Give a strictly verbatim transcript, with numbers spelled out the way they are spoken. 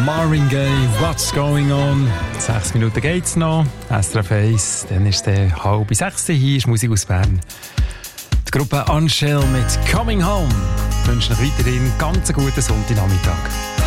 Marvin Gaye, What's Going On? Sechs Minuten geht's noch. S R F eins, dann ist es halb sechs. Hier ist Musik aus Bern. Die Gruppe Unshell mit Coming Home. Ich wünsche euch weiterhin einen ganz guten Sonntagnachmittag.